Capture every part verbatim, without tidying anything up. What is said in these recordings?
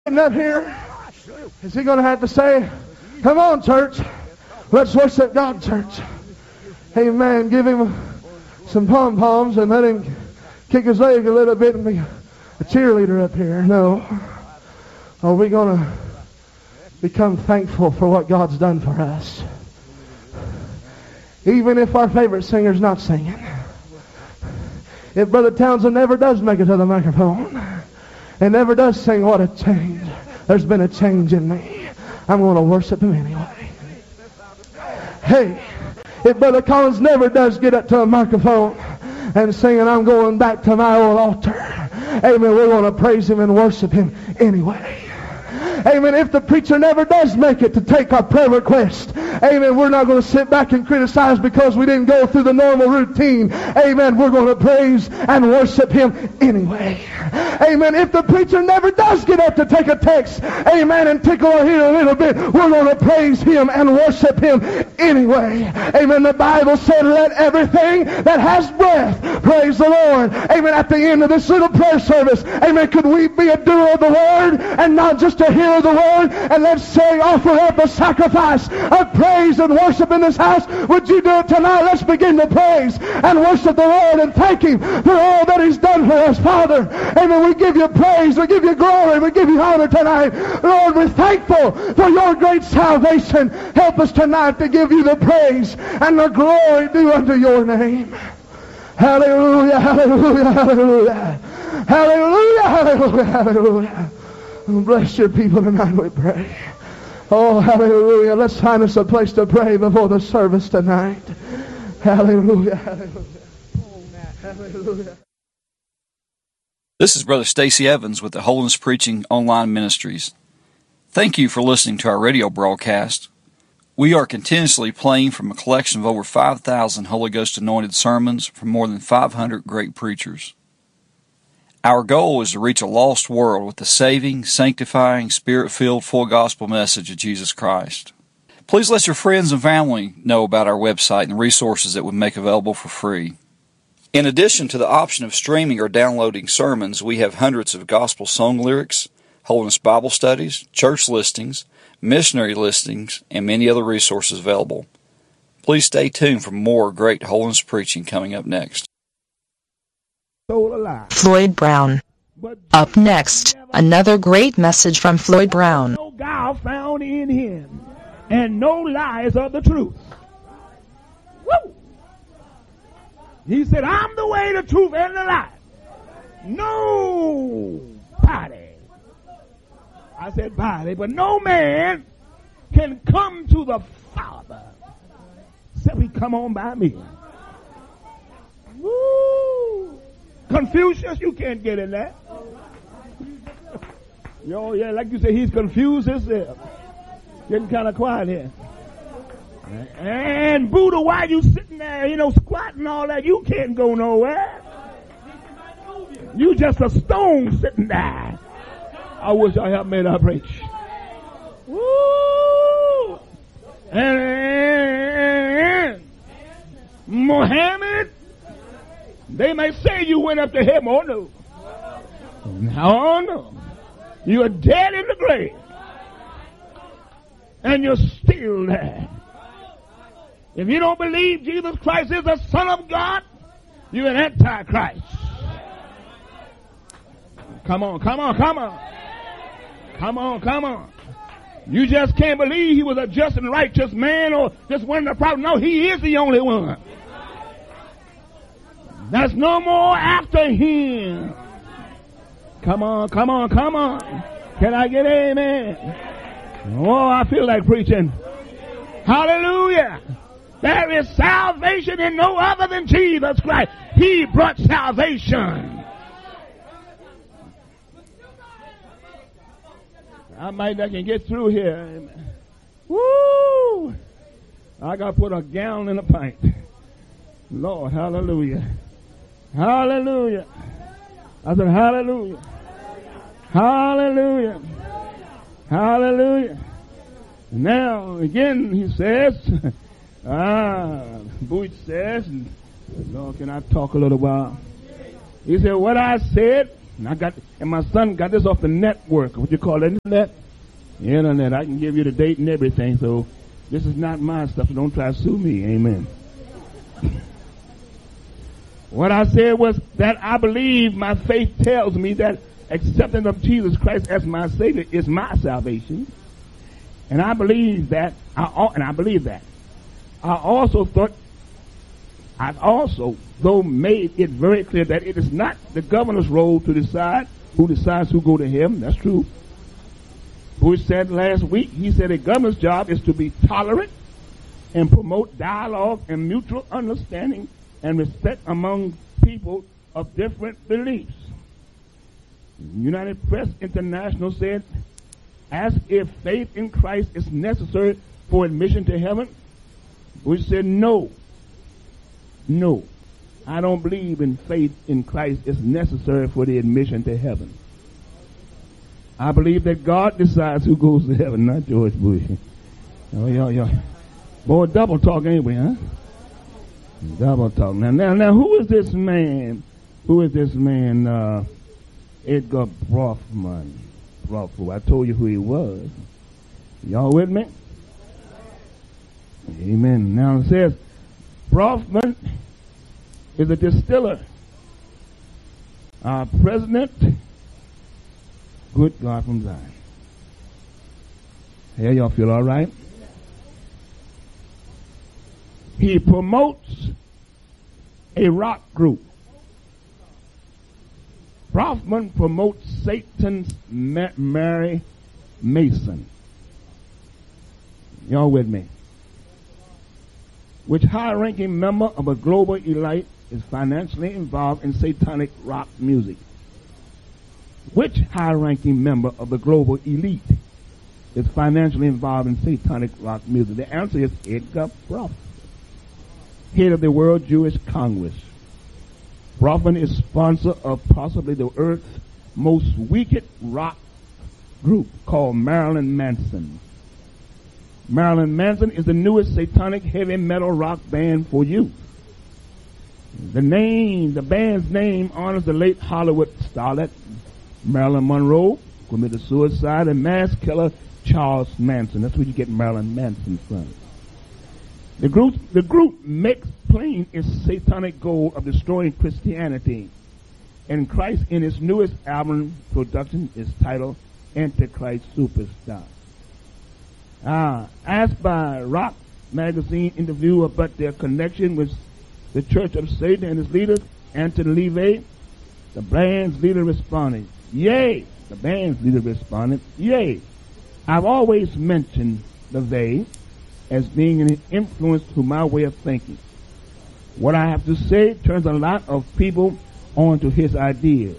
up here, is he going to have to say, come on, church, let's worship God, church? Amen. Give him some pom-poms and let him kick his leg a little bit and be a cheerleader up here. No. Are we going to become thankful for what God's done for us? Even if our favorite singer's not singing. If Brother Townsend never does make it to the microphone and never does sing, what a change. There's been a change in me. I'm going to worship him anyway. Hey, if Brother Collins never does get up to a microphone and sing, and I'm going back to my old altar, amen, we're going to praise him and worship him anyway. Amen. If the preacher never does make it to take our prayer request, amen, we're not going to sit back and criticize because we didn't go through the normal routine. Amen. We're going to praise and worship him anyway. Amen. If the preacher never does get up to take a text, amen, and tickle our ear a little bit, we're going to praise him and worship him anyway. Amen. The Bible said, let everything that has breath praise the Lord. Amen. At the end of this little prayer service, amen, could we be a doer of the word and not just a hearer of the word? And let's say, offer up a sacrifice of praise and worship in this house. Would you do it tonight? Let's begin to praise and worship the Lord and thank him for all that he's done for us. Father, amen, we give you praise, we give you glory, we give you honor tonight. Lord, we're thankful for your great salvation. Help us tonight to give you the praise and the glory due unto your name. Hallelujah, hallelujah, hallelujah. Hallelujah, hallelujah, hallelujah. Bless your people tonight, we pray. Oh, hallelujah. Let's find us a place to pray before the service tonight. Hallelujah, hallelujah. Hallelujah. This is Brother Stacy Evans with the Holiness Preaching Online Ministries. Thank you for listening to our radio broadcast. We are continuously playing from a collection of over five thousand Holy Ghost anointed sermons from more than five hundred great preachers. Our goal is to reach a lost world with the saving, sanctifying, spirit-filled, full gospel message of Jesus Christ. Please let your friends and family know about our website and the resources that we make available for free. In addition to the option of streaming or downloading sermons, we have hundreds of gospel song lyrics, Holiness Bible studies, church listings, missionary listings, and many other resources available. Please stay tuned for more great holiness preaching coming up next. Floyd Brown. Up next, another great message from Floyd Brown. No guile found in him, and no lies of the truth. Woo! He said, I'm the way, the truth, and the life. Nobody. I said body, but no man can come to the Father except he come on by me. Woo! Confucius, you can't get in that. Yo, yeah, like you say, he's confused himself. Getting kind of quiet here. And Buddha, why you sitting there, you know, squatting all that? You can't go nowhere. You just a stone sitting there. I wish I had made that preach. Woo! And Muhammad, they may say you went up to heaven. Oh, no. Oh, no. You are dead in the grave. And you're still there. If you don't believe Jesus Christ is the Son of God, you're an antichrist. Come on, come on, come on. Come on, come on. You just can't believe he was a just and righteous man or just one of the prophets. No, he is the only one. There's no more after him. Come on, come on, come on. Can I get amen? Oh, I feel like preaching. Hallelujah. There is salvation in no other than Jesus Christ. He brought salvation. I might not can get through here. Amen. Woo! I got to put a gallon in a pint. Lord, hallelujah. Hallelujah. I said, hallelujah. Hallelujah. Hallelujah. Now, again, he says, ah, Booch says, Lord, can I talk a little while? He said, what I said And I got, and my son got this off the network. What you call it? Internet? The internet. I can give you the date and everything. So this is not my stuff. So don't try to sue me. Amen. What I said was that I believe, my faith tells me that acceptance of Jesus Christ as my Savior is my salvation. And I believe that, I, and I believe that. I also thought, I've also, though, made it very clear that it is not the governor's role to decide who decides who go to heaven. That's true. Bush said last week, he said a governor's job is to be tolerant and promote dialogue and mutual understanding and respect among people of different beliefs. United Press International said, asked if faith in Christ is necessary for admission to heaven. Bush said, no. No. I don't believe in faith in Christ is necessary for the admission to heaven. I believe that God decides who goes to heaven, not George Bush. Oh, yeah, yeah. Boy, double talk anyway, huh? Double talk. Now, now, now, who is this man? Who is this man, uh, Edgar Bronfman? Bronfman. I told you who he was. Y'all with me? Amen. Now it says, Bronfman is a distiller. Our president, good God from Zion. Hey, y'all feel all right? He promotes a rock group. Bronfman promotes Satan's Ma- Mary Mason. Y'all with me? Which high-ranking member of a global elite is financially involved in satanic rock music? Which high-ranking member of the global elite is financially involved in satanic rock music? The answer is Edgar Bronfman, head of the World Jewish Congress. Bronfman is sponsor of possibly the earth's most wicked rock group called Marilyn Manson. Marilyn Manson is the newest satanic heavy metal rock band for youth. The name, the band's name honors the late Hollywood starlet Marilyn Monroe, who committed suicide, and mass killer Charles Manson. That's where you get Marilyn Manson from. The group, the group makes plain its satanic goal of destroying Christianity, and Christ in its newest album production is titled Antichrist Superstar. Ah, asked by Rock Magazine interview about their connection with the Church of Satan and its leader, Anthony LaVey, the band's leader responded, yay. The band's leader responded, yay. I've always mentioned LaVey as being an influence to my way of thinking. What I have to say turns a lot of people onto his ideas.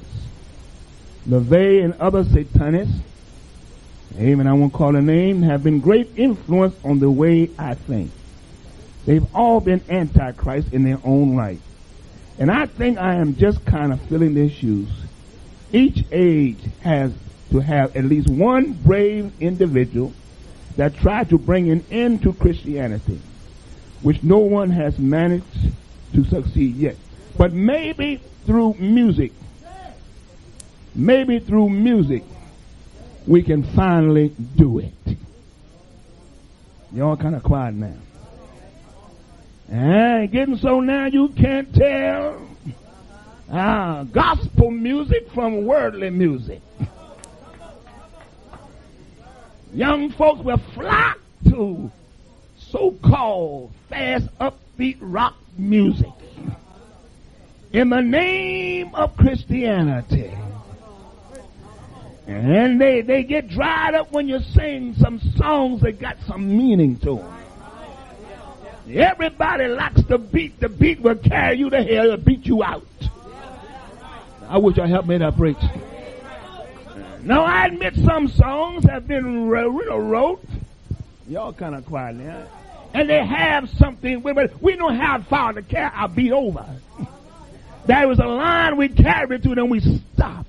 LaVey and other satanists, amen, I won't call a name, have been great influence on the way I think. They've all been antichrist in their own right. And I think I am just kind of filling their shoes. Each age has to have at least one brave individual that tried to bring an end to Christianity, which no one has managed to succeed yet. But maybe through music, maybe through music, we can finally do it. Y'all kind of quiet now. And getting so now you can't tell uh, gospel music from worldly music. Young folks will flock to so-called fast, upbeat rock music in the name of Christianity. And they, they get dried up when you sing some songs that got some meaning to them. Everybody likes the beat. The beat will carry you to hell and beat you out. I wish I helped me to preach. Now, I admit some songs have been wrote. Y'all kind of quiet now. And they have something. We know how far to carry our beat over. There was a line we carried to, then we stopped.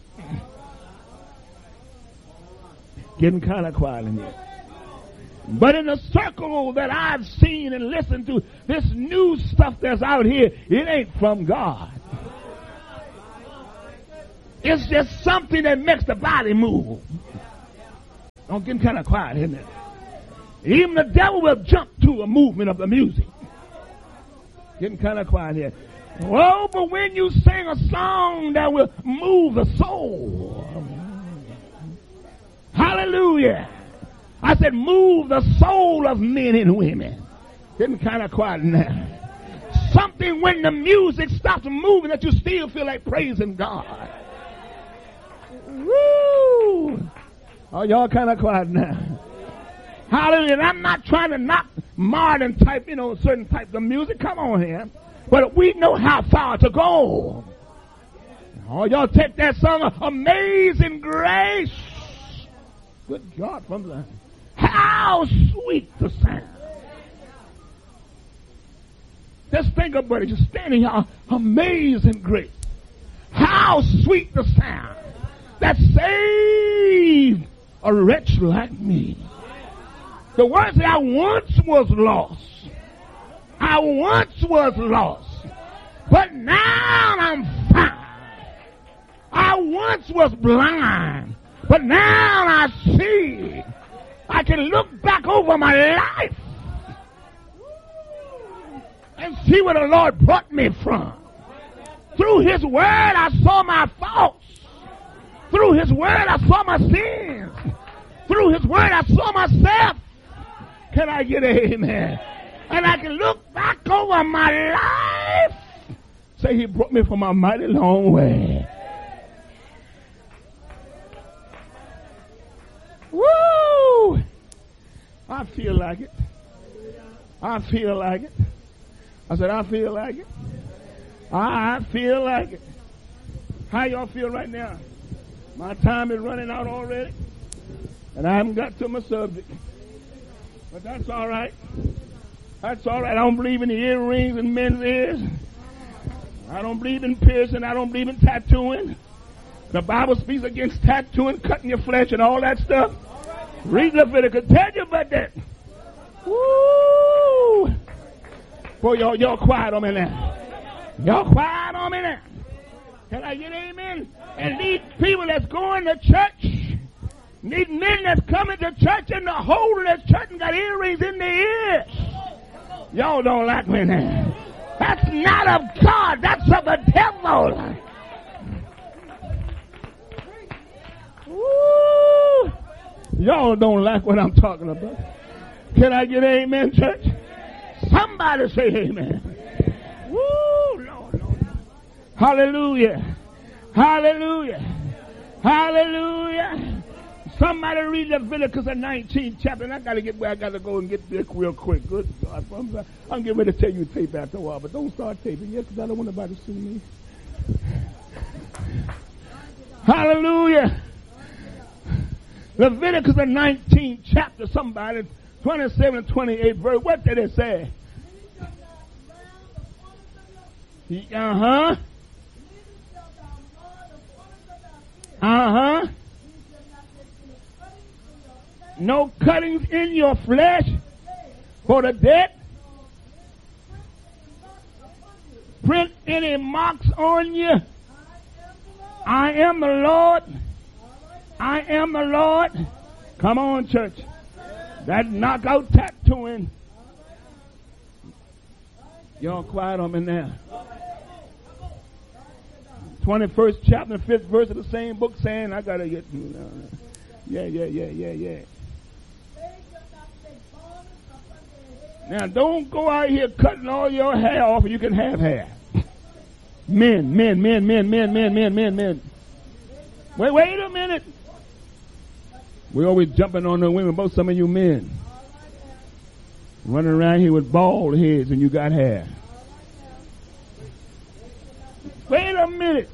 Getting kind of quiet in here. But in the circle that I've seen and listened to, this new stuff that's out here, it ain't from God. It's just something that makes the body move. Don't get kind of quiet, isn't it? Even the devil will jump to a movement of the music. Getting kind of quiet here. Well, but when you sing a song that will move the soul. Hallelujah. I said move the soul of men and women. Getting kind of quiet now. Something when the music stops moving that you still feel like praising God. Woo! Oh, y'all kind of quiet now. Hallelujah. And I'm not trying to knock modern type, you know, certain types of music. Come on here. But we know how far to go. Oh, y'all take that song, Amazing Grace. Good God from the... How sweet the sound. Just think about it. Just standing here, Amazing Grace. How sweet the sound that saved a wretch like me. The words that I once was lost. I once was lost. But now I'm found. I once was blind. But now I see. I can look back over my life and see where the Lord brought me from. Through His Word, I saw my faults. Through His Word, I saw my sins. Through His Word, I saw myself. Can I get an amen? And I can look back over my life. Say He brought me from a mighty long way. Woo! I feel like it. I feel like it. I said, I feel like it. I feel like it. How y'all feel right now? My time is running out already, and I haven't got to my subject. But that's all right. That's all right. I don't believe in the earrings and men's ears. I don't believe in piercing. I don't believe in tattooing. The Bible speaks against tattooing, cutting your flesh, and all that stuff. Read Leviticus. Tell you about that. Woo! Boy, y'all, y'all quiet on me now. Y'all quiet on me now. Can I get amen? And these people that's going to church, these men that's coming to church and the holding this church and got earrings in their ears. Y'all don't like me now. That's not of God. That's of the devil. Woo! Y'all don't like what I'm talking about. Can I get amen, church? Somebody say amen. Woo! Lord, Lord. Hallelujah. Hallelujah. Hallelujah. Somebody read Leviticus, the nineteenth chapter, and I got to get where I got to go and get this real quick. Good God. I'm, I'm getting ready to tell you to tape after a while, but don't start taping yet because I don't want nobody to see me. Hallelujah. Leviticus, the nineteenth chapter, somebody, twenty-seven and twenty-eight verse. What did it say? Uh-huh. Uh-huh. No cuttings in your flesh for the dead. Print any marks on you. I am the Lord. I am the Lord. Come on, church. That knockout tattooing. Y'all quiet on me now. twenty-first chapter, fifth verse of the same book saying, I got to get... Uh, yeah, yeah, yeah, yeah, yeah. Now, don't go out here cutting all your hair off and you can have hair. Men, men, men, men, men, men, men, men, men. Wait, wait a minute. We're always jumping on the women, both some of you men. Running around here with bald heads and you got hair. Wait a minute.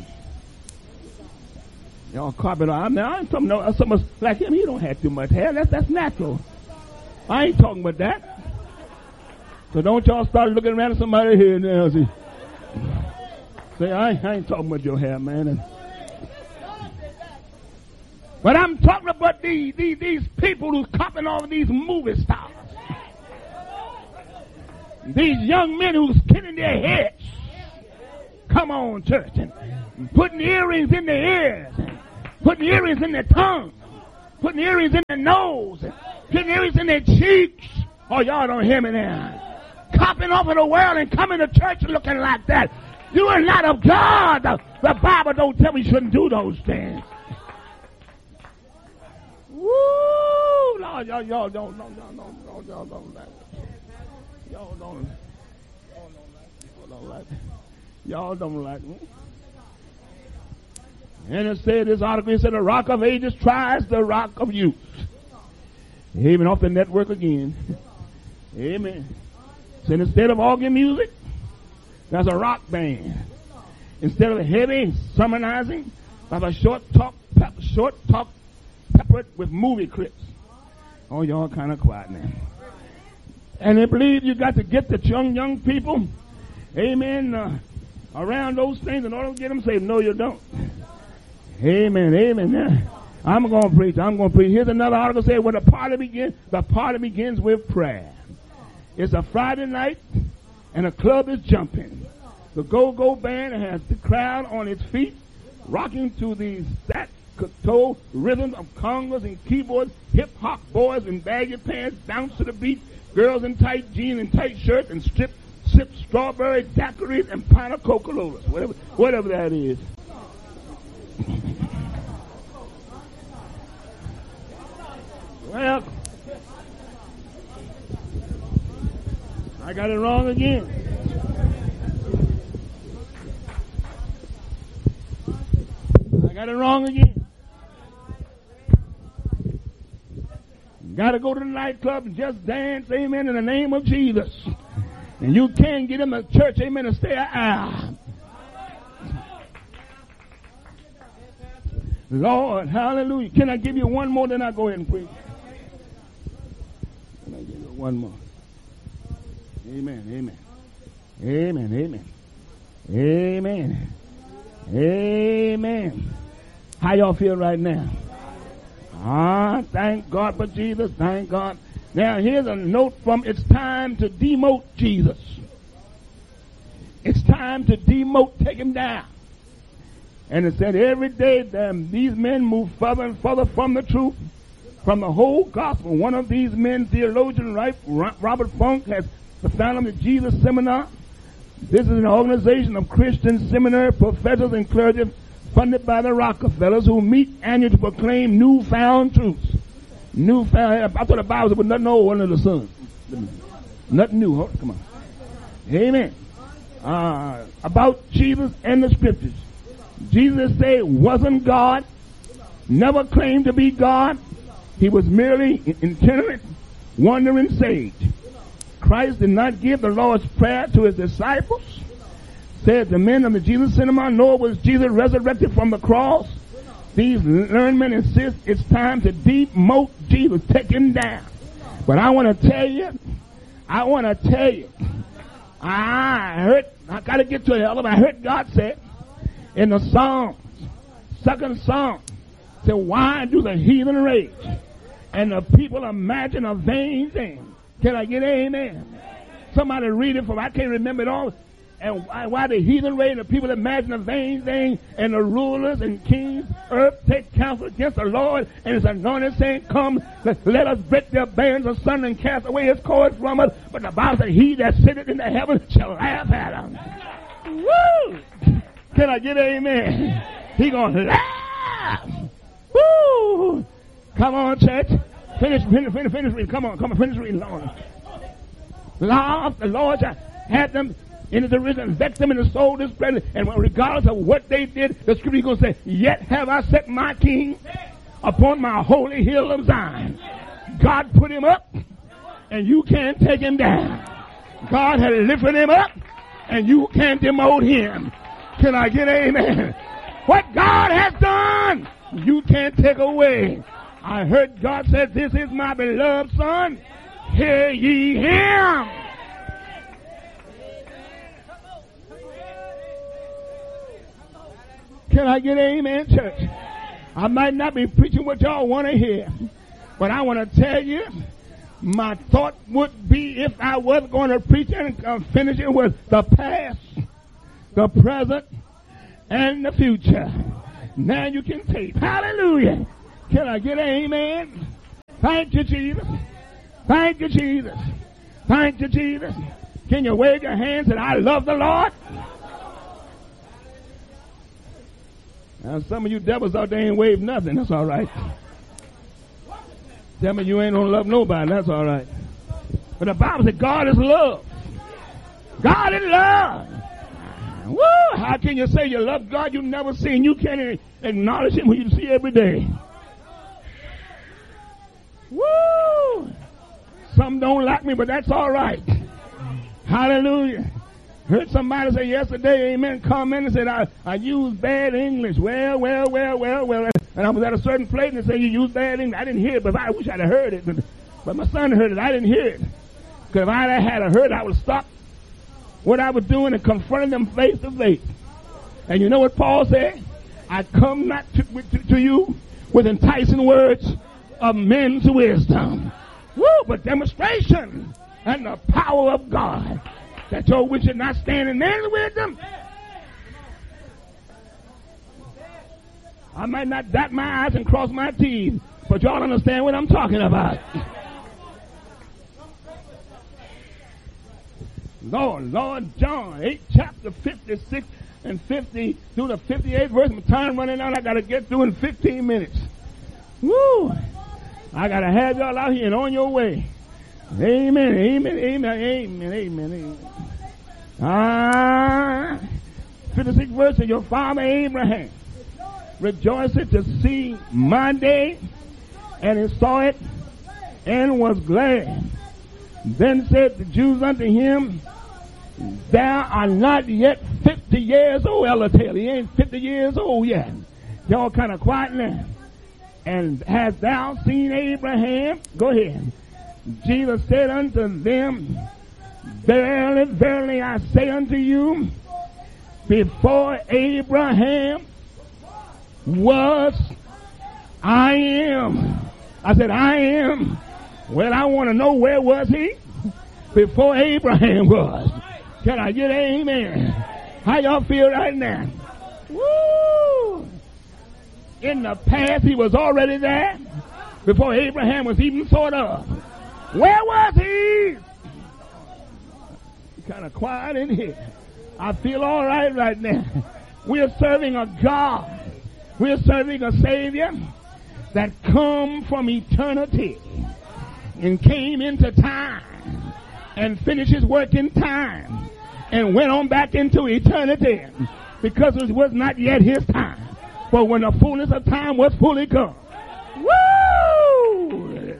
Y'all carpet on. Now, I'm talking about someone like him. He don't have too much hair. That's, that's natural. I ain't talking about that. So don't y'all start looking around at somebody here now. See, say, I, I ain't talking about your hair, man. And, but I'm talking about these, these, these people who's copying all of these movie stars. These young men who's killing their heads. Come on, church. And putting earrings in their ears, putting earrings in their tongue, putting earrings in their nose, putting earrings in their cheeks. Oh, y'all don't hear me now. Copping off of the world and coming to church looking like that. You are not of God. The, the Bible don't tell me you shouldn't do those things. Woo! Lord, y'all, y'all don't, y'all don't, y'all don't, y'all don't like it. Y'all don't, y'all don't like it. Y'all don't like me. And it said, this article, it said, the rock of ages tries the rock of youth. Amen. Off the network again. Amen. So instead of organ music, there's a rock band. Instead of heavy sermonizing, there's a short talk, pep, short talk peppered with movie clips. Oh, y'all kind of quiet now. And they believe you got to get the young, young people, amen, uh, around those things in order to get them saved. No, you don't. Amen, amen. Now, I'm going to preach. I'm going to preach. Here's another article saying when the party begins, the party begins with prayer. It's a Friday night, and the club is jumping. The go-go band has the crowd on its feet, rocking to the staccato rhythm of congas and keyboards. Hip-hop boys in baggy pants bounce to the beat. Girls in tight jeans and tight shirts and strip, sip strawberry daiquiris and pint of Coca-Colas, whatever, whatever that is. Well, I got it wrong again. I got it wrong again. Got to go to the nightclub and just dance, amen, in the name of Jesus. And you can't get in the church, amen, and stay an hour. Lord, hallelujah. Can I give you one more, then I go ahead and preach? Can I give you one more? Amen, amen. Amen, amen. Amen. Amen. How y'all feel right now? Ah, thank God for Jesus. Thank God. Now, here's a note from It's Time to Demote Jesus. It's time to demote, take him down. And it said every day that these men move further and further from the truth, from the whole gospel. One of these men, theologian right, Robert Funk, has founded the Jesus Seminar. This is an organization of Christian seminary professors and clergy funded by the Rockefellers who meet annually to proclaim newfound truths. Newfound, I thought the Bible was nothing old under the sun. Nothing new. Hold on, come on. Amen. Uh, about Jesus and the scriptures. Jesus said wasn't God, never claimed to be God. He was merely itinerant, wandering sage. Christ did not give the Lord's Prayer to his disciples. Said the men of the Jesus Cinema, nor was Jesus resurrected from the cross. These learned men insist it's time to demote Jesus, take him down. But I want to tell you, I want to tell you, I heard, I got to get to the element. I heard God say in the Psalms, second Psalm, said, why do the heathen rage and the people imagine a vain thing? Can I get an amen? Somebody read it for me. I can't remember it all. And why, why the heathen rage and the people imagine a vain thing, and the rulers and kings earth take counsel against the Lord and his anointed, saying, come, let, let us break their bands asunder and cast away his cords from us. But the Bible says, he that sitteth in the heaven shall laugh at him. Woo! Can I get an amen? He gonna laugh. Woo! Come on, church. Finish, finish, finish, finish reading. Come on, come on, finish reading, Lord. Laugh, the Lord had them in his original, vex them in the soul displeasure, and regardless of what they did, the scripture is going to say, yet have I set my king upon my holy hill of Zion. God put him up, and you can't take him down. God had lifted him up, and you can't demote him. Can I get amen? What God has done, you can't take away. I heard God said, this is my beloved son. Hear ye him. Can I get an amen, church? I might not be preaching what y'all want to hear, but I want to tell you, my thought would be, if I was going to preach and uh, finish it, with the past, the present, and the future. Now you can taste. Hallelujah. Can I get an amen? Thank you, Jesus. Thank you, Jesus. Thank you, Jesus. Can you wave your hands and I love the Lord? Now, some of you devils out there ain't wave nothing. That's all right. Tell me you ain't gonna love nobody. That's all right. But the Bible says God is love. God is love. Woo! How can you say you love God you never seen? You can't acknowledge him who you see every day. Woo! Some don't like me, but that's all right. Hallelujah. Heard somebody say yesterday, amen, comment and said, I, I use bad English. Well, well, well, well, well. And I was at a certain place and they said, you use bad English. I didn't hear it, but I wish I'd have heard it. But, but my son heard it. I didn't hear it. Because if I had heard it, I would have stopped what I was doing and confronted them face to face. And you know what Paul said? I come not to, to, to you with enticing words of men's wisdom. Woo! But demonstration and the power of God. That your which is not stand in man's wisdom. I might not dot my I's and cross my T's, but y'all understand what I'm talking about. Lord, Lord John, eight chapter fifty-six and fifty through the fifty-eighth verse. My time running out. I got to get through in fifteen minutes. Woo! I got to have y'all out here and on your way. Amen, amen, amen, amen, amen, amen. Ah, fifty-sixth verse of your father Abraham rejoiced to see my day, and he saw it and was glad. Then said the Jews unto him, thou art not yet fifty years old. Ella tell he ain't fifty years old yet. Y'all kind of quiet now. And hast thou seen Abraham? Go ahead. Jesus said unto them, verily, verily, I say unto you, before Abraham was, I am. I said, I am. Well, I want to know, where was he? Before Abraham was. Can I get an amen? How y'all feel right now? Woo! In the past, he was already there. Before Abraham was even thought of. Where was he? Kind of quiet in here. I feel all right right now. We're serving a God. We're serving a Savior that come from eternity and came into time and finished his work in time and went on back into eternity because it was not yet his time. But when the fullness of time was fully come. Woo!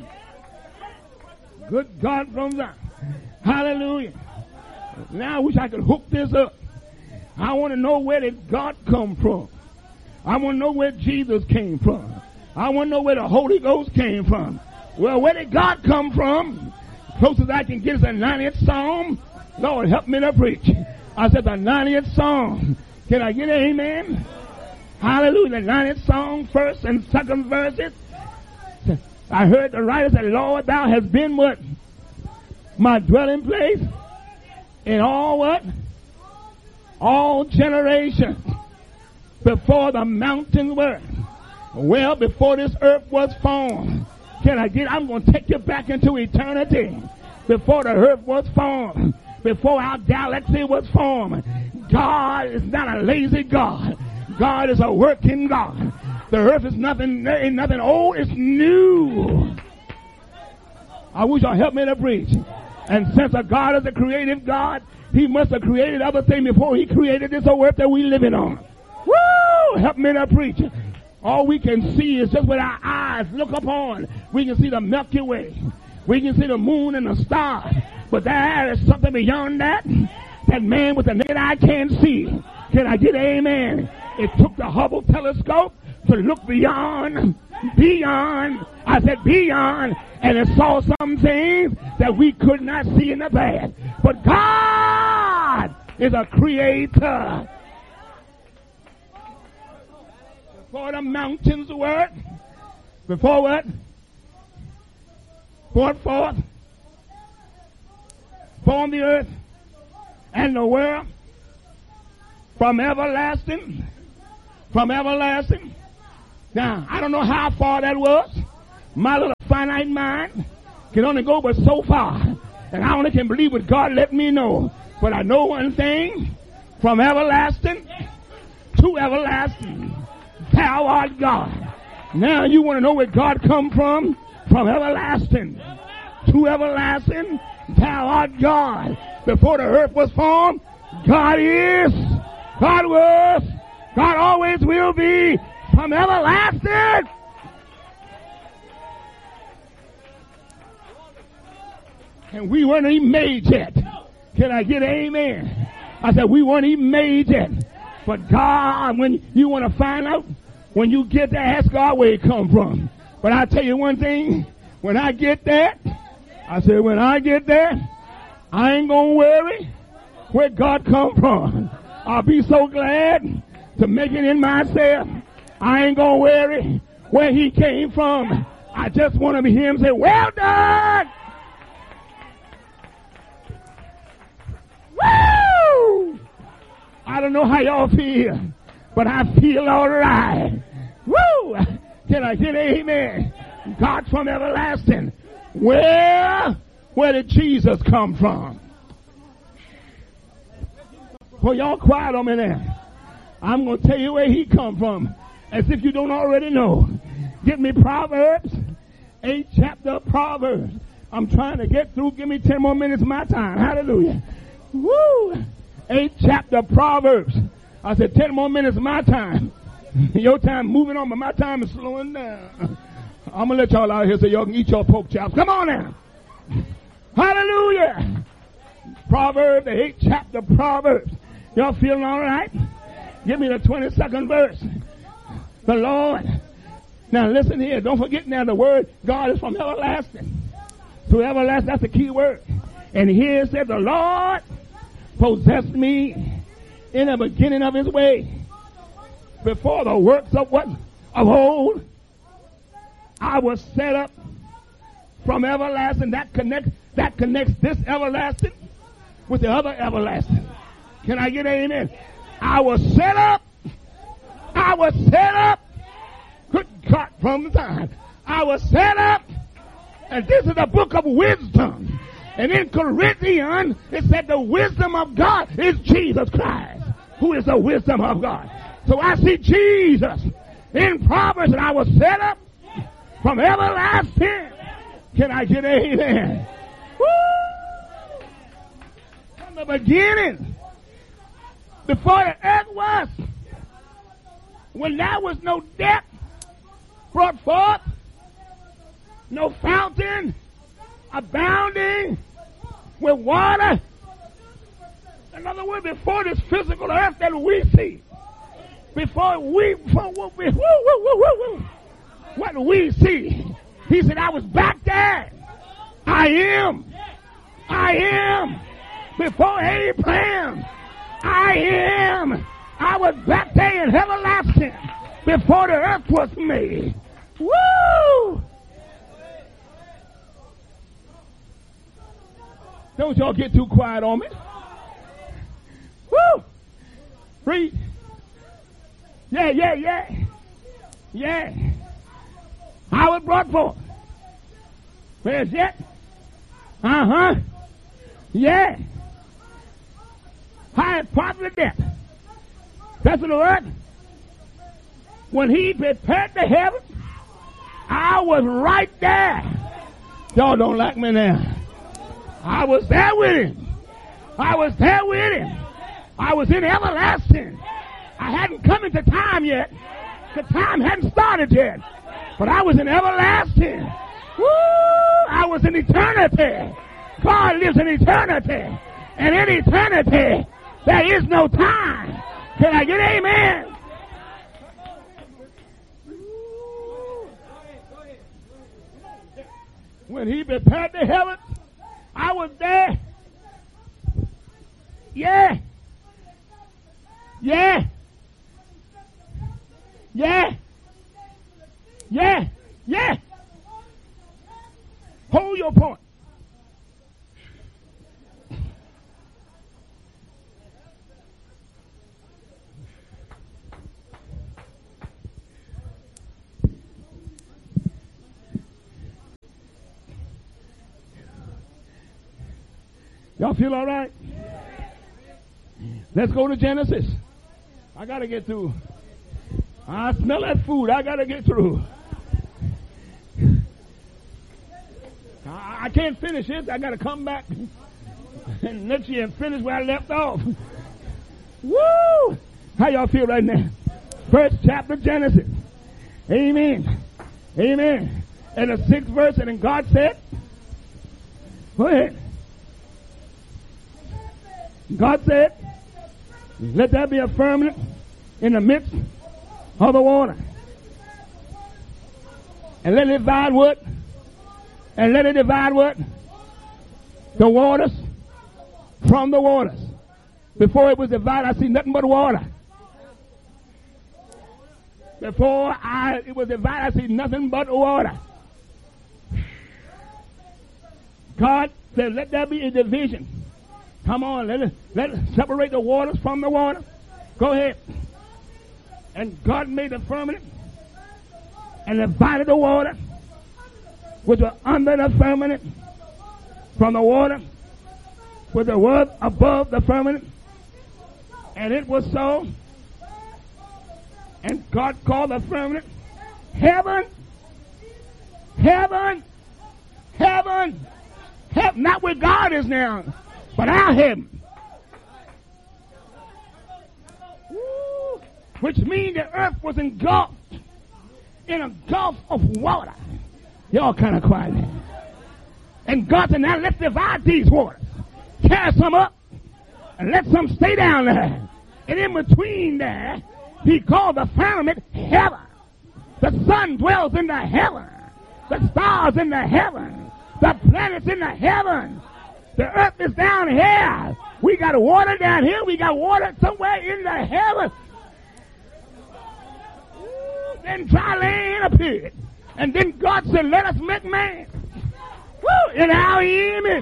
Good God from Zion. Hallelujah. Now I wish I could hook this up. I want to know, where did God come from? I want to know where Jesus came from. I want to know where the Holy Ghost came from. Well, where did God come from? Closest I can get is the ninetieth Psalm. Lord, help me to preach. I said the ninetieth Psalm. Can I get an amen? Hallelujah. The ninetieth Psalm, first and second verses. I heard the writer say, Lord, thou hast been what? My dwelling place in all what? All generations. Before the mountains were. Well, before this earth was formed. Can I get, I'm going to take you back into eternity. Before the earth was formed. Before our galaxy was formed. God is not a lazy God. God is a working God. The earth is nothing, ain't nothing old, it's new. I wish y'all help me to preach. And since a God is a creative God, he must have created other things before he created this whole earth that we living on. Woo! Help me to preach. All we can see is just with our eyes look upon. We can see the Milky Way. We can see the moon and the stars. But there is something beyond that that man with the naked eye can't see. Can I get an amen? It took the Hubble telescope to look beyond, beyond, I said beyond, and it saw some things that we could not see in the past. But God is a creator. Before the mountains were, before what? Brought forth, formed the earth and the world. from everlasting, from everlasting. Now, I don't know how far that was. My little finite mind can only go but so far. And I only can believe what God let me know. But I know one thing, from everlasting to everlasting, thou art God. Now you want to know where God come from? From everlasting to everlasting, thou art God. Before the earth was formed, God is, God was, God always will be, from everlasting. And we weren't even made yet. Can I get an amen? I said we weren't even made yet. But God, when you want to find out, when you get there, ask God where it come from. But I tell you one thing, when I get there, I said when I get there, I ain't gonna worry where God come from. I'll be so glad to make it in myself. I ain't gonna worry where he came from. I just want to hear him say, well done. Woo! I don't know how y'all feel, but I feel all right. Woo! Can I get an amen? God from everlasting. Where, where did Jesus come from? Well, y'all quiet on me there. I'm going to tell you where he come from, as if you don't already know. Get me Proverbs, eighth chapter of Proverbs. I'm trying to get through. Give me ten more minutes of my time. Hallelujah. Woo! Eighth chapter of Proverbs. I said ten more minutes of my time. Your time moving on, but my time is slowing down. I'm going to let y'all out here so y'all can eat your pork chops. Come on now. Hallelujah. Proverbs, the eighth chapter of Proverbs. Y'all feeling all right? Give me the twenty-second verse. The Lord. Now listen here. Don't forget now the word God is from everlasting to everlasting. That's the key word. And here it said the Lord possessed me in the beginning of his way. Before the works of what? Of old. I was set up from everlasting. That connects, that connects this everlasting with the other everlasting. Can I get an amen? I was set up. I was set up. Good God from the time. I was set up. And this is the book of wisdom. And in Corinthians, it said the wisdom of God is Jesus Christ, who is the wisdom of God. So I see Jesus in Proverbs, and I was set up from everlasting. Can I get an amen? Woo! From the beginning, before the earth was, when there was no depth brought forth, no fountain abounding with water. In other words, before this physical earth that we see, before we, before what we, woo, woo, woo, woo, woo, what we see, he said, I was back there. I am. I am. Before Abraham, I am. I was back there in everlasting before the earth was made. Woo! Don't y'all get too quiet on me. Woo! Read. Yeah, yeah, yeah. Yeah. I was brought forth. Where's that? Uh-huh. Yeah. High as part of the depth. That's the word. When he prepared the heaven, I was right there. Y'all don't like me now. I was there with him. I was there with him. I was in everlasting. I hadn't come into time yet. The time hadn't started yet. But I was in everlasting. Woo! I was in eternity. God lives in eternity. And in eternity, there is no time. Can I get amen? When he prepared the heavens, I was there. Yeah. Yeah. Yeah. Yeah. Yeah. Hold your point. Y'all feel all right? Let's go to Genesis. I got to get through. I smell that food. I got to get through. I, I can't finish it. I got to come back and next year and finish where I left off. Woo! How y'all feel right now? First chapter of Genesis. Amen. Amen. And the sixth verse, and then God said, go ahead. God said, let there be a firmament in the midst of the water. And let it divide what? And let it divide what? The waters from the waters. Before it was divided, I see nothing but water. Before I, it was divided, I see nothing but water. God said, let there be a division. Come on, let it, let it separate the waters from the water. Go ahead. And God made the firmament and divided the water, which was under the firmament, from the water, which was above the firmament. And it was so. And God called the firmament heaven, heaven, heaven, heaven. Not where God is now, but our heaven. Woo. Which means the earth was engulfed in a gulf of water. Y'all kind of quiet now. And God said, now let's divide these waters. Carry some up and let some stay down there. And in between there, he called the firmament heaven. The sun dwells in the heaven. The stars in the heaven. The planets in the heaven. The earth is down here. We got water down here. We got water somewhere in the heaven. Then dry land appeared. And then God said, let us make man. Woo, in our image.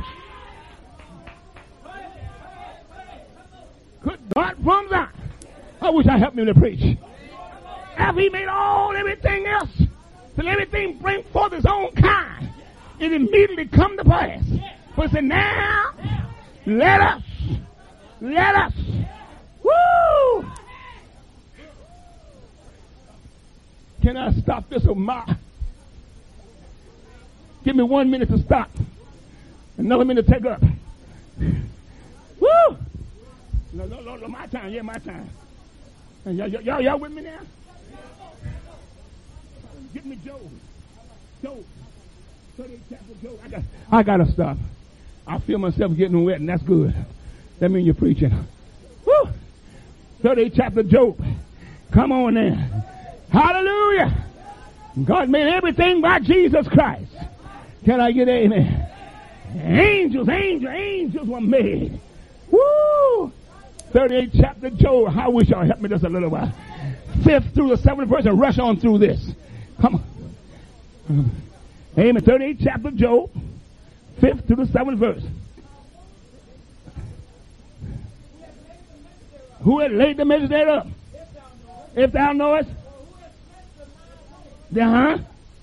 Good God from Zion. I wish I helped me to preach. After he made all everything else, till everything bring forth his own kind, it immediately come to pass. But he said, now, let us, let us, woo! Can I stop this or my? Give me one minute to stop. Another minute to take up. Woo! No, no, no, no, my time, yeah, my time. Y'all, y'all, y'all with me now? Give me Job. Job. thirty-eight chapter Job. I got, I got to stop. I feel myself getting wet, and that's good. That means you're preaching. Woo! thirty-eight chapter Job. Come on now. Hallelujah. God made everything by Jesus Christ. Can I get amen? Angels, angels, angels were made. Woo! thirty-eight chapter Job. I wish y'all help me just a little while. Fifth through the seventh verse and rush on through this. Come on. Amen. thirty-eight chapter Job. Fifth through the seventh verse. Who had laid the measure thereof? If thou knowest. Uh huh.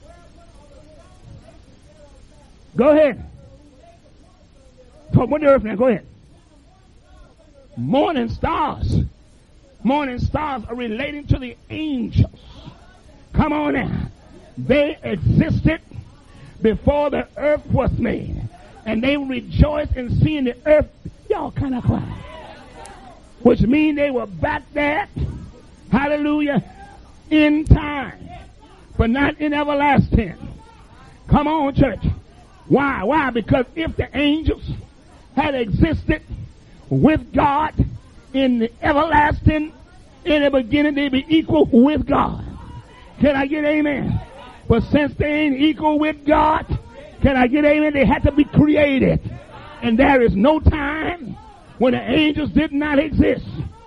Go ahead. Talk with the earth now. Go ahead. Morning stars. Morning stars are relating to the angels. Come on now. They existed before the earth was made. And they rejoiced in seeing the earth. Y'all kind of quiet. Which means they were back there. Hallelujah. In time. But not in everlasting. Come on, church. Why? Why? Because if the angels had existed with God in the everlasting, in the beginning, they'd be equal with God. Can I get amen? But since they ain't equal with God, can I get amen? They had to be created. And there is no time when the angels did not exist.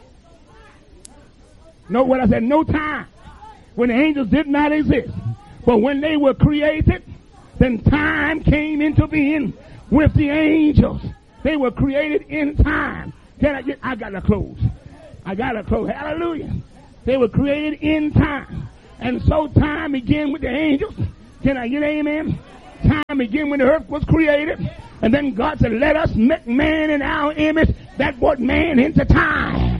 Know what I said? No time when the angels did not exist. But when they were created, then time came into being with the angels. They were created in time. Can I get, I gotta close. I gotta close. Hallelujah. They were created in time. And so time began with the angels. Can I get amen? Time began when the earth was created. And then God said, let us make man in our image. That brought man into time.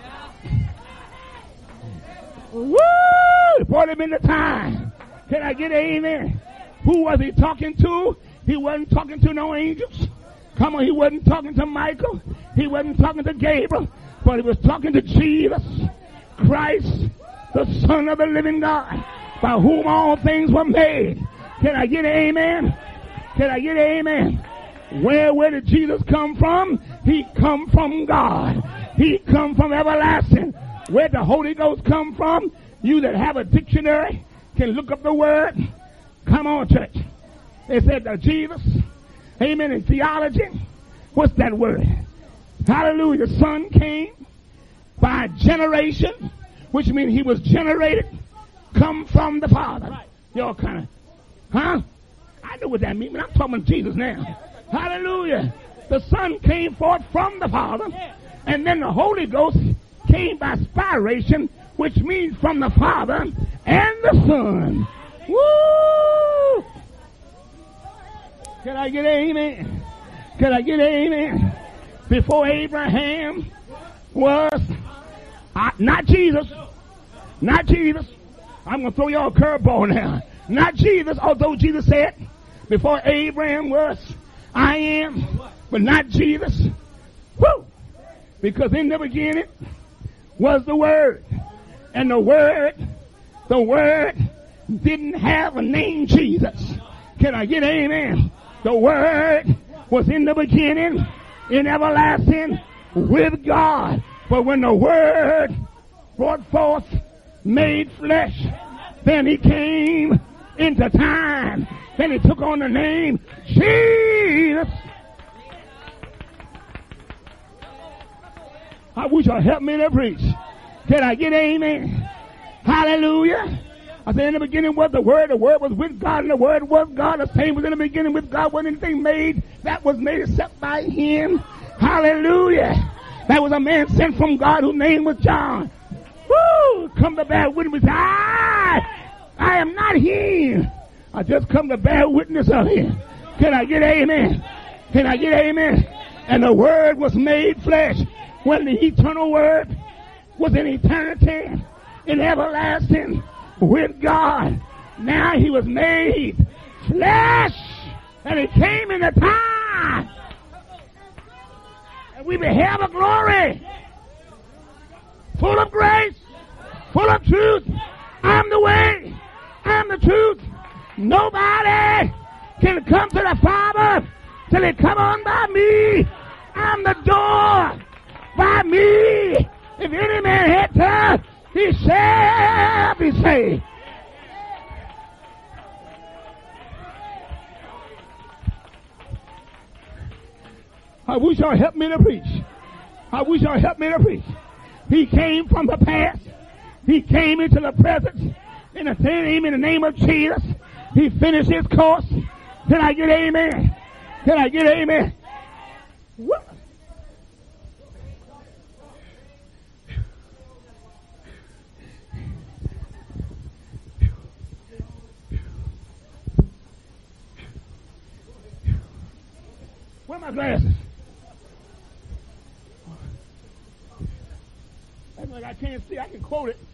Woo! It brought him into time. Can I get an amen? Who was he talking to? He wasn't talking to no angels. Come on, he wasn't talking to Michael. He wasn't talking to Gabriel. But he was talking to Jesus Christ, the Son of the living God, by whom all things were made. Can I get an amen? Can I get an amen? Where, where did Jesus come from? He come from God. He come from everlasting. Where did the Holy Ghost come from? You that have a dictionary can look up the word. Come on, church. They said that Jesus, amen, in theology, what's that word? Hallelujah. The Son came by generation, which means he was generated, come from the Father. Y'all kind of, huh? I know what that means, but I'm talking about Jesus now. Hallelujah. The Son came forth from the Father, and then the Holy Ghost came by spiration, which means from the Father and the Son. Woo! Can I get amen? Can I get amen? Before Abraham was, uh, not Jesus, not Jesus. I'm going to throw y'all a curveball now. Not Jesus, although Jesus said, before Abraham was, I am, but not Jesus. Woo! Because in the beginning was the Word. And the Word, the Word didn't have a name Jesus. Can I get amen? The Word was in the beginning, in everlasting, with God. But when the Word brought forth, made flesh, then he came into time. Then he took on the name Jesus. I wish y'all help me to preach. Can I get amen? Hallelujah. I said in the beginning was the Word. The Word was with God, and the Word was God. The same was in the beginning with God. Wasn't anything made that was made except by him. Hallelujah. That was a man sent from God whose name was John. Woo! Come to bear witness. I, I am not him. I just come to bear witness of him. Can I get amen? Can I get amen? And the Word was made flesh. When the eternal Word was in eternity, in everlasting, with God. Now he was made flesh, and he came in the time. And we beheld the glory, full of grace, full of truth. I'm the way, I'm the truth. Nobody can come to the Father till they come on by me. I'm the door by me. If any man enter, he shall be saved. I wish y'all help me to preach. I wish y'all help me to preach. He came from the past. He came into the present. In the name, in the name of Jesus, he finished his course. Can I get amen? Can I get amen? What? Where are my glasses? That's like I can't see. I can quote it.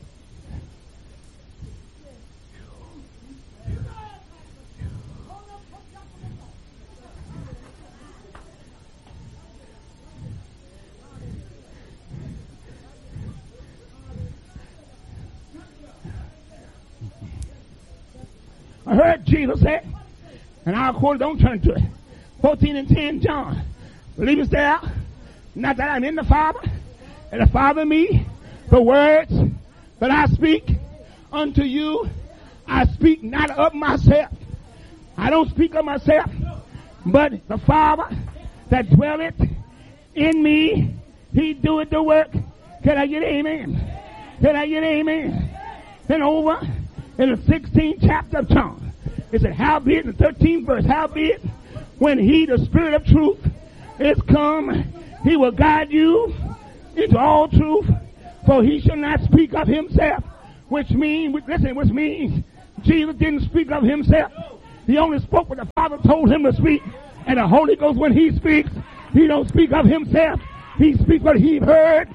I heard Jesus say, and I'll quote it, don't turn to it. fourteen and ten, John. Believest thou not that I'm in the Father, and the Father in me? The words that I speak unto you, I speak not of myself. I don't speak of myself, but the Father that dwelleth in me, he doeth the work. Can I get amen? Can I get amen? Then over in the sixteenth chapter of John, it said, howbeit, in the thirteenth verse, howbeit, when he, the Spirit of truth, is come, he will guide you into all truth, for he shall not speak of himself, which means, listen, which means Jesus didn't speak of himself. He only spoke what the Father told him to speak. And the Holy Ghost, when he speaks, he don't speak of himself. He speaks what he heard.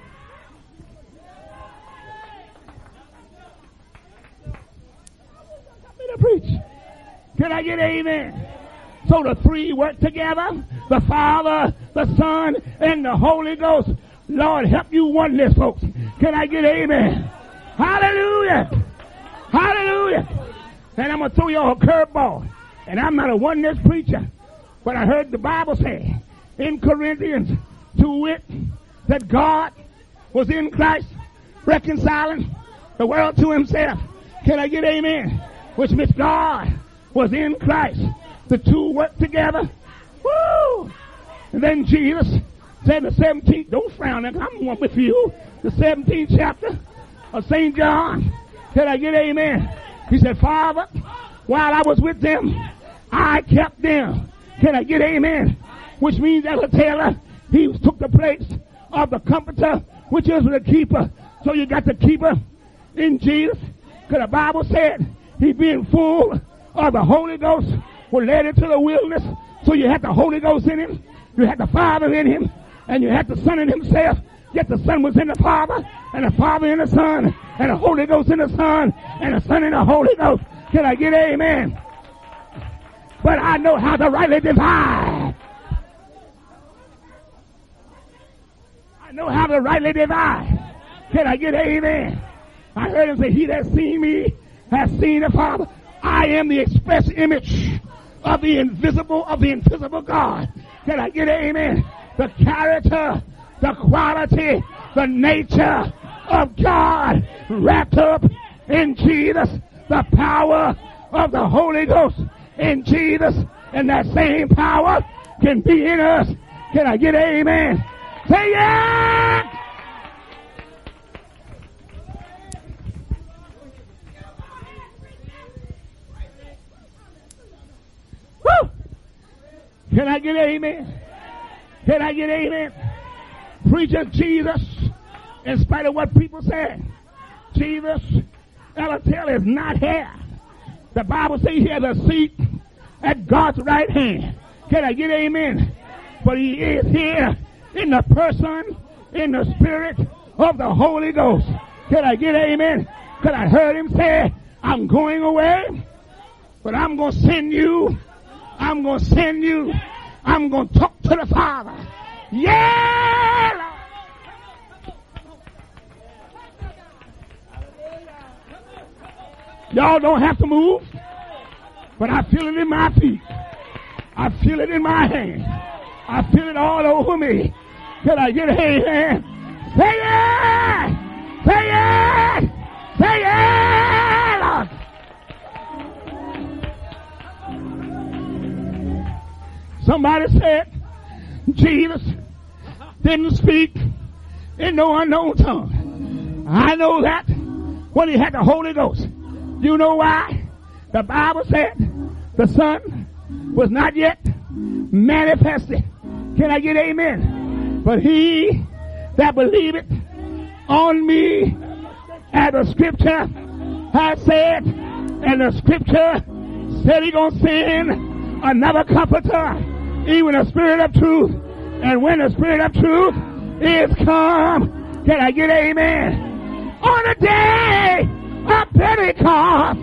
I'm gonna preach. Can I get amen? So the three work together, the Father, the Son, and the Holy Ghost. Lord, help you oneness, folks. Can I get amen? Hallelujah. Hallelujah. And I'm going to throw you a curveball. And I'm not a oneness preacher, but I heard the Bible say in Corinthians, to wit, that God was in Christ reconciling the world to himself. Can I get amen? Which means God was in Christ. The two worked together. Woo! And then Jesus said the seventeenth, don't frown, I'm one with you. The seventeenth chapter of Saint John. Can I get amen? He said, Father, while I was with them, I kept them. Can I get amen? Which means, as a tailor, he took the place of the comforter, which is the keeper. So you got the keeper in Jesus. Because the Bible said he being full of the Holy Ghost was led into the wilderness. So you had the Holy Ghost in him. You had the Father in him. And you had the Son in himself. Yet the Son was in the Father. And the Father in the Son. And the Holy Ghost in the Son. And the Son in the Holy Ghost. Can I get amen? But I know how to rightly divide. I know how to rightly divide. Can I get amen? I heard him say, he that seen me has seen the Father. I am the express image of the invisible, of the invisible God. Can I get amen? The character, the quality, the nature of God wrapped up in Jesus. The power of the Holy Ghost in Jesus. And that same power can be in us. Can I get amen? Say yeah! Woo! Can I get amen? Can I get amen? Preacher Jesus, in spite of what people say, Jesus, I'll tell, is not here. The Bible says he has a seat at God's right hand. Can I get amen? But he is here in the person, in the spirit of the Holy Ghost. Can I get amen? Because I heard him say, I'm going away, but I'm going to send you. I'm going to send you. I'm going to talk to the Father. Yeah! Y'all don't have to move, but I feel it in my feet. I feel it in my hand. I feel it all over me. Can I get a hand? Say yeah! Say yeah! Say yeah! Lord. Somebody said Jesus didn't speak in no unknown tongue. I know that when he had the Holy Ghost. You know why? The Bible said the Son was not yet manifested. Can I get amen? But he that believeth on me, as the scripture has said, and the scripture said he gonna send another comforter, even the Spirit of truth. And when the Spirit of truth is come, can I get amen? On the day of Pentecost,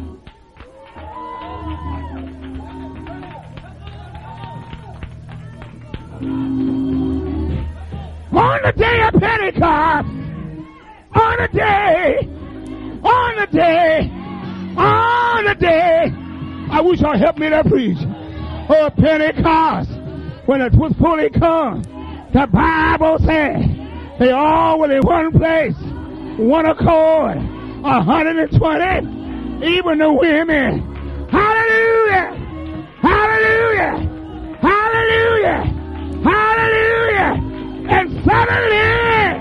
on the day of Pentecost, on the day, on the day, on the day, I wish y'all help me to preach. Oh, Pentecost, when it was fully come, the Bible said they all were in one place, one accord, one hundred twenty, even the women. Hallelujah! Hallelujah! Hallelujah! Hallelujah! And suddenly,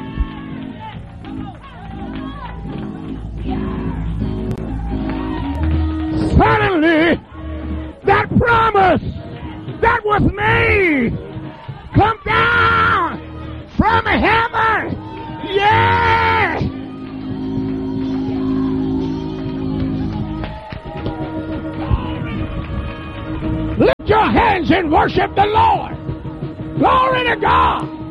suddenly, that promise that was made come down from heaven. Yeah! Lift your your hands and worship the Lord. Glory to God.